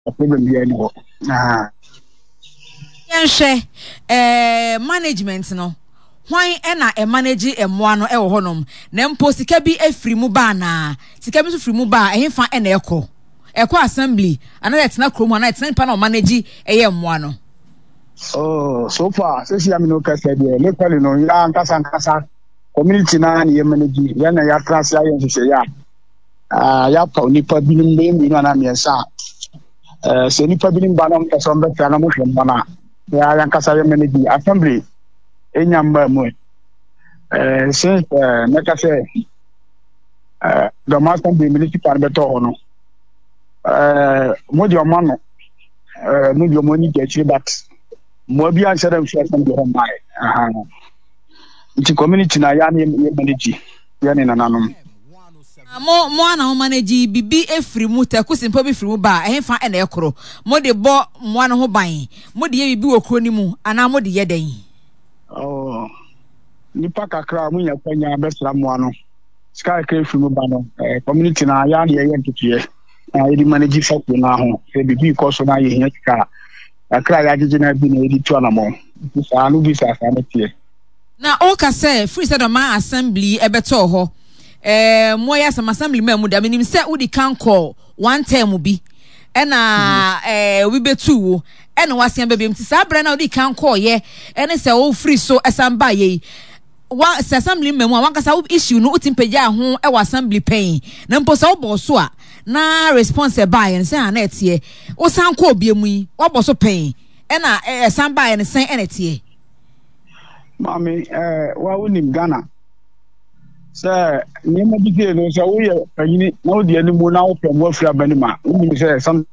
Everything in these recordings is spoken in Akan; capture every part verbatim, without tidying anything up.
problem bi ani ho ah yanhwe eh management no hwan e na e manage emmoa no e wo honom na mpo sika bi afiri mu ba na sika bi so firi mu ba ehfa e na ekọ ekọ assembly ana etna kromu ana etna pa na manage eye emmoa no. Oh, so far, so she am no kasa de locally no ya nkasa nkasa community na na ye manage ya na ya transfer ya nhye ya. Ah ya pa nipa binim be mi na na miensa. Eh se nipa binim ba na nkasa mbeta na mo hwemba na ya ya nkasa ya manage assembly enyamba mu. Eh se eh meka se eh the master be municipal beto no. Eh mo di omano eh mo di omoni de but mo bi an share share from the home mai aha the community na ya na manage ya ni nananom mo mo ana manage bibi efiri mu ta kusimpo bi firi mu ba ehfa e na ekoro mo de bo mo ana ho ban mo de ye bibi wokro ni mu ana mo de ye dan oh ni paka kra mu nya kwanya besra mo ano sky kra firi mu ba no eh community na ya na ye ntutie na ye manage fakku na ho e bibi ko so na ye nya kika akra ya gije na bi na edi tu anamo sa anu bi sa sa metie na o ka say free said ma assembly ebeto ho eh mo ya some assembly ma mu da minim say udi kan call one time bi e na eh we betu wo e na wasian be bem ti sa bra na udi kan call ye e ne say o free so esamba ye wa assembly ma mu wan ka sa issue no utimpeja ho e wa assembly pain na mpo sa obo so a na response buy and say anetie o san ko obiemu yi wo so pen e na e san buy and say enetie mami eh wa unim Ghana say ni mo bi no say wo ye panyini na wo de animu na wo pem wo afira bani ma unim say some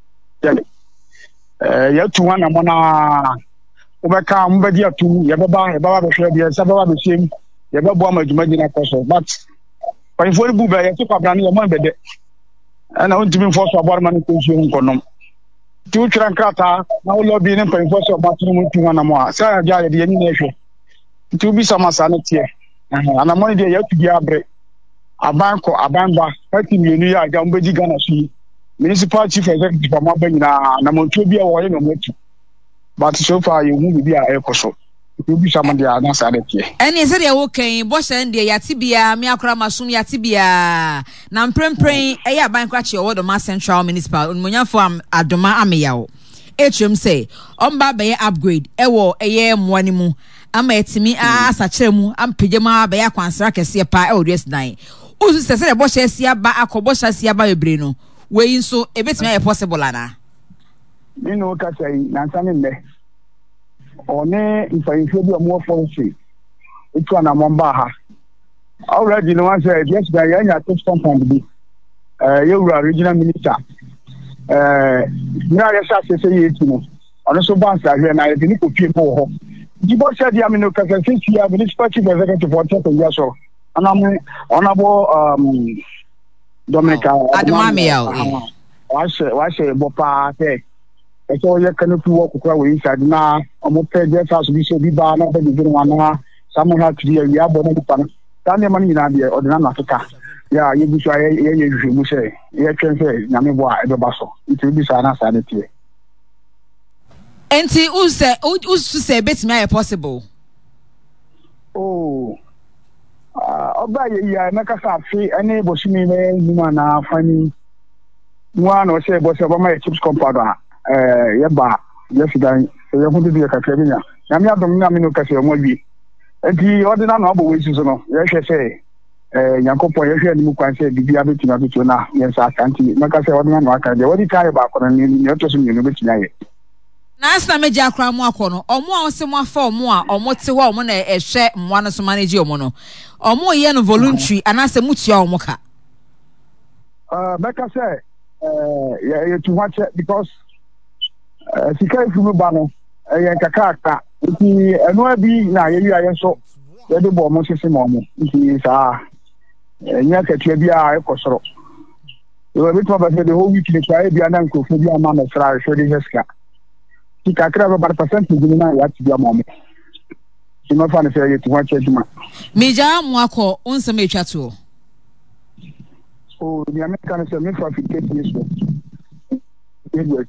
eh ya tu wana mo na wo be ka mo be dia tu ye be ba ye ba ba hwe dia say ba ba be sem ye be bo amaduma gina koso but pan for bu be ye to kwabra no ye mo be de ana ontimi force abor man ko nsu nkonom ti utran krata na wo lobby ne pan force abatru mu tu wana mo a sa ja de ni na hwe ti ubi sama sa ne tie ana mo de ya tu dia abre abanko abanba pati mienu ya ga mbeji Ghana su municipal chief executive ma ba nyina na mo tu bi a wo ye no mo tu but so far you hu bi a ekoso ubi sama dia na sa de tie eni se de wo kan bo hye de yate bia me akora masum yate bia na mprempren e ya ban kwa che wo do ma central municipal onmonyafo am adoma ameyawo etrem say omba be upgrade e wo eye moani mu ama etimi asakere mu ampege ma be ya kwansra kese pa e odres nine uzu se se de bo hye sia ba akobo hye sia ba bebre no we nso ebetimi aye possible ana me no ka say na nsane nne one info bi omo force itu ana momba ha already no one said yes by anya to compound bi eh yewura regional minister eh na ya sa se se yetu no ono so ban sa hwe na ye ni ko pie bo ho jibo said ya me no ka say si ya municipal chief executive for ten years so ana mo onabo um Dominica admame ya wa she wa she bo pa te so ye kanopi wo kokra we inside na omo pege house bi so bi ba na be bi wana samu ha tiri ya bo na pa na ne man nyina de odina na Africa ya ye bi so ye ye hwe mu se ye twen se nyame bo a e be ba so itu bi sa na sa de tie enti use use se betimi aye possible oh ah oba ye ya na ka sa fi ene bo shimi ne nyuma na fani nwa na o se bo se bo ma chips compound a eh yeba yefidan ye hundu bi ka keminya na mi adom na mi no ka se mo wi enti odina na obo we so no ye hwe se eh Nyankopon ye hwe ni mu kwan se bibia betima betu na ye sa akanti na ka se odina na aka de wodi kai ba ko na ni ni to so mi no betina ye na asna meji akra mu akono omo a ose mu afa omo a omo te ho omo na ehwe mmoa no so manage omo no omo ye no voluntary anase mutua omo ka uh beka se eh ye tu wache because sika ifu ba no eh kakaka nti eno abi na ye wi aye so ye de bo mo sese mo mo nti sa nya katua bi a ekosoro ye bi to ba se de ho week ni kwa e bi ana nkofu bi ama na sra hwe de heska ti kakra ba percent ni na ya ti bi ama mo ti ma fa na se ye tu wache duma meja mu akọ onsem etwa to o ni America na se me fa fi ke so yɛdi